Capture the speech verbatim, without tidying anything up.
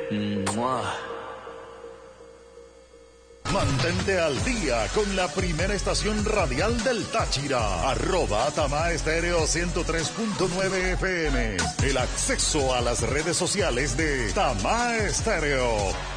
¡Mua! Mantente al día con la primera estación radial del Táchira. Arroba Tamá Estéreo ciento tres punto nueve F M. El acceso a las redes sociales de Tamá Estéreo.